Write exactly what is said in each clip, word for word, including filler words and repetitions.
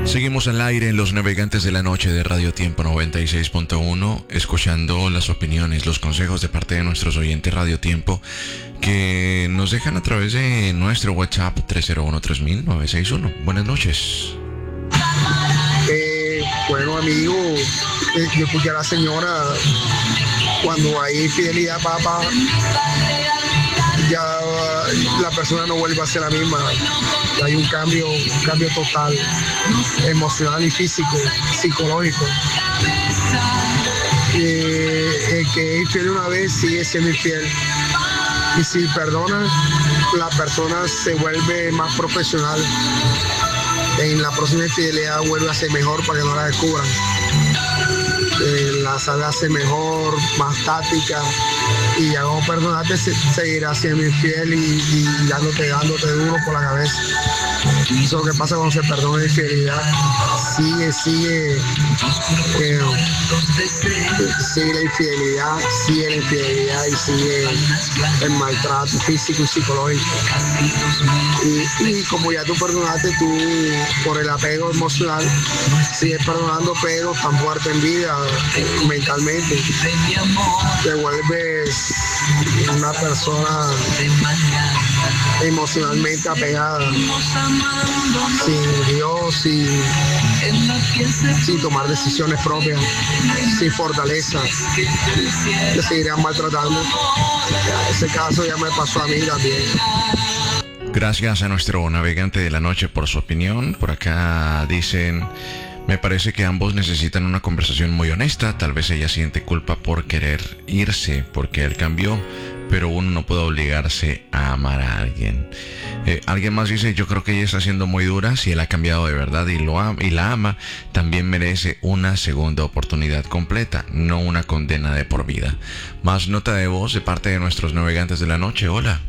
Seguimos al aire en Los Navegantes de la Noche de Radio Tiempo noventa y seis punto uno, escuchando las opiniones, los consejos de parte de nuestros oyentes Radio Tiempo que nos dejan a través de nuestro WhatsApp tres cero uno tres mil nueve seis uno. Buenas noches. Eh, bueno, amigo, eh, yo escuché a la señora, cuando hay infidelidad, papá, ya la persona no vuelve a ser la misma. Hay un cambio, un cambio total, emocional y físico, psicológico. Eh, el que es infiel una vez sigue siendo infiel. Y si perdona, la persona se vuelve más profesional. En la próxima infidelidad vuelve a ser mejor para que no la descubran. Eh, la sabe hacer mejor, más táctica, y ya como perdonarte se, seguirá siendo infiel y, y dándote, dándote duro por la cabeza. Eso es lo que pasa cuando se perdona la infidelidad. Sigue, sigue, eh, sigue la infidelidad, sigue la infidelidad y sigue el maltrato físico y psicológico. Y, y como ya tú perdonaste, tú por el apego emocional sigues perdonando, pero tan fuerte en vida, mentalmente, te vuelves una persona emocionalmente apegada, sin Dios, sin, sin tomar decisiones propias, sin fortaleza, te seguirían maltratando. Ese caso ya me pasó a mí también. Gracias a nuestro navegante de la noche por su opinión. Por acá dicen: me parece que ambos necesitan una conversación muy honesta. Tal vez ella siente culpa por querer irse porque él cambió, pero uno no puede obligarse a amar a alguien. Eh, alguien más dice: yo creo que ella está siendo muy dura. Si él ha cambiado de verdad y, lo ama, y la ama, también merece una segunda oportunidad completa, no una condena de por vida. Más nota de voz de parte de nuestros navegantes de la noche. Hola.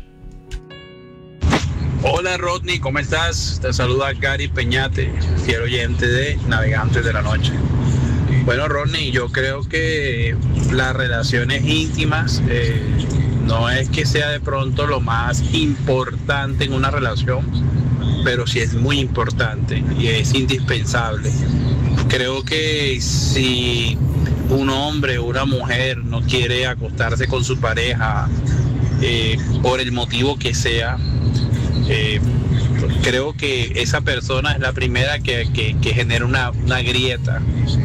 Hola Rodney, ¿cómo estás? Te saluda Gary Peñate, fiel oyente de Navegantes de la Noche. Bueno, Rodney, yo creo que las relaciones íntimas eh, no es que sea de pronto lo más importante en una relación, pero sí es muy importante y es indispensable. Creo que si un hombre o una mujer no quiere acostarse con su pareja eh, por el motivo que sea, Eh, creo que esa persona es la primera que, que, que genera una, una grieta,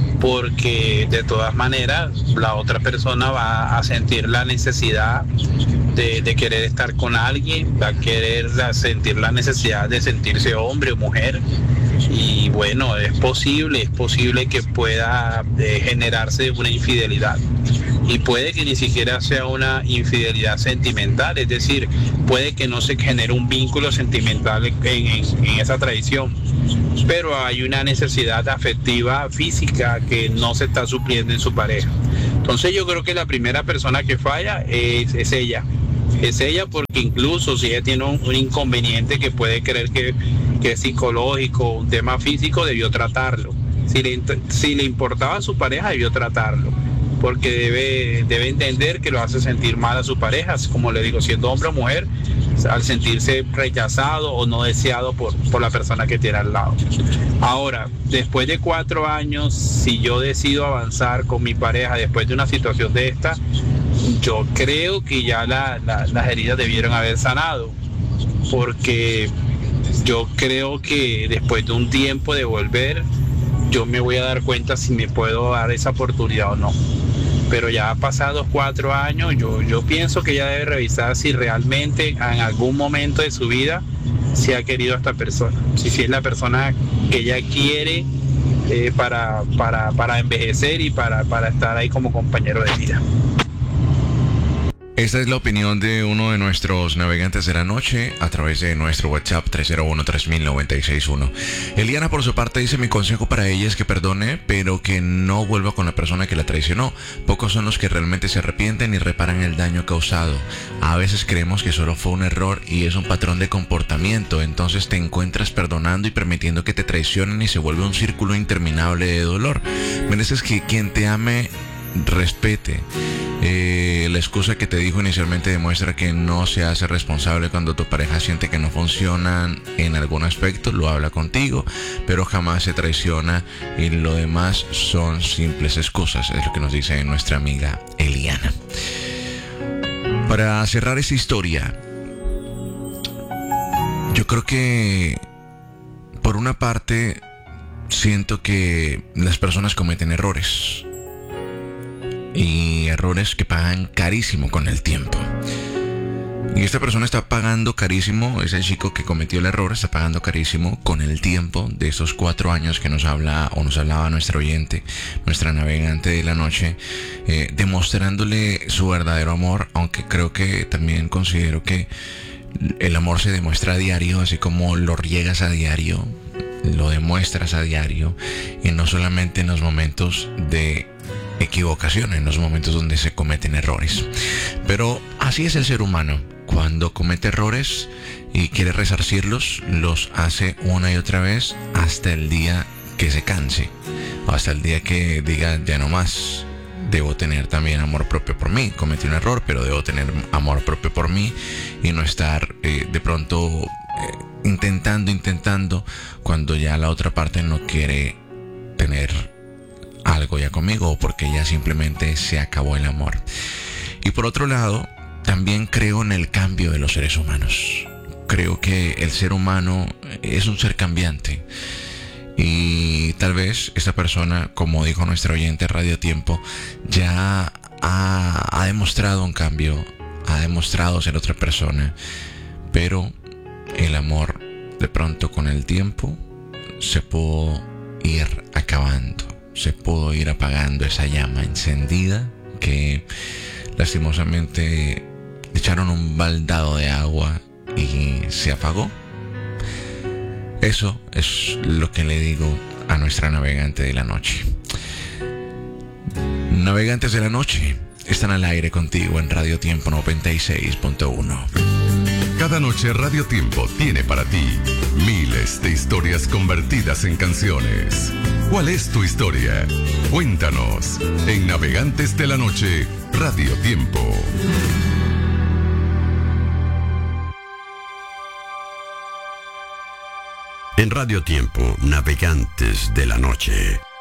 porque de todas maneras la otra persona va a sentir la necesidad de, de querer estar con alguien, va a querer sentir la necesidad de sentirse hombre o mujer, y bueno, es posible, es posible que pueda eh, generarse una infidelidad. Y puede que ni siquiera sea una infidelidad sentimental, es decir, puede que no se genere un vínculo sentimental en, en, en esa traición, pero hay una necesidad afectiva física que no se está supliendo en su pareja. Entonces yo creo que la primera persona que falla es, es ella, es ella porque incluso si ella tiene un, un inconveniente que puede creer que, que es psicológico, un tema físico, debió tratarlo. Si le, si le importaba a su pareja, debió tratarlo, porque debe, debe entender que lo hace sentir mal a su pareja, como le digo, siendo hombre o mujer, al sentirse rechazado o no deseado por, por la persona que tiene al lado. Ahora, después de cuatro años, si yo decido avanzar con mi pareja después de una situación de esta, yo creo que ya la, la, las heridas debieron haber sanado, porque yo creo que después de un tiempo de volver, yo me voy a dar cuenta si me puedo dar esa oportunidad o no. Pero ya pasados cuatro años, yo, yo pienso que ella debe revisar si realmente en algún momento de su vida se ha querido a esta persona. Si, si es la persona que ella quiere eh, para, para, para envejecer y para, para estar ahí como compañero de vida. Esta es la opinión de uno de nuestros navegantes de la noche a través de nuestro WhatsApp tres cero uno tres mil nueve seis uno. Eliana por su parte dice: mi consejo para ella es que perdone, pero que no vuelva con la persona que la traicionó. Pocos son los que realmente se arrepienten y reparan el daño causado. A veces creemos que solo fue un error y es un patrón de comportamiento, entonces te encuentras perdonando y permitiendo que te traicionen y se vuelve un círculo interminable de dolor. Mereces que quien te ame respete. Eh, la excusa que te dijo inicialmente demuestra que no se hace responsable cuando tu pareja siente que no funcionan en algún aspecto, lo habla contigo, pero jamás se traiciona, y lo demás son simples excusas, es lo que nos dice nuestra amiga Eliana. Para cerrar esta historia, yo creo que por una parte siento que las personas cometen errores, y errores que pagan carísimo con el tiempo. Y esta persona está pagando carísimo, ese chico que cometió el error está pagando carísimo con el tiempo de esos cuatro años que nos habla o nos hablaba nuestra oyente, nuestra navegante de la noche, eh, demostrándole su verdadero amor, aunque creo que también considero que el amor se demuestra a diario, así como lo riegas a diario, lo demuestras a diario, y no solamente en los momentos de equivocación, en los momentos donde se cometen errores. Pero así es el ser humano. Cuando comete errores y quiere resarcirlos, los hace una y otra vez hasta el día que se canse, o hasta el día que diga ya no más. Debo tener también amor propio por mí. Cometí un error, pero debo tener amor propio por mí y no estar eh, de pronto eh, intentando, intentando cuando ya la otra parte no quiere tener algo ya conmigo, o porque ya simplemente se acabó el amor. Y por otro lado, también creo en el cambio de los seres humanos. Creo que el ser humano es un ser cambiante, y tal vez esta persona, como dijo nuestra oyente Radio Tiempo, ya ha, ha demostrado un cambio, ha demostrado ser otra persona, pero el amor de pronto con el tiempo se pudo ir acabando, se pudo ir apagando esa llama encendida que lastimosamente echaron un baldado de agua y se apagó. Eso es lo que le digo a nuestra navegante de la noche. Navegantes de la noche están al aire contigo en Radio Tiempo noventa y seis punto uno. Cada noche Radio Tiempo tiene para ti miles de historias convertidas en canciones. ¿Cuál es tu historia? Cuéntanos en Navegantes de la Noche, Radio Tiempo. En Radio Tiempo, Navegantes de la Noche.